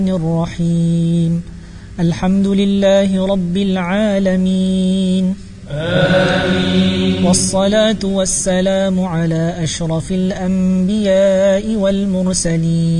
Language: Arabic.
الرحيم. الحمد لله رب العالمين. آمين. والصلاة والسلام على أشرف الأنبياء والمرسلين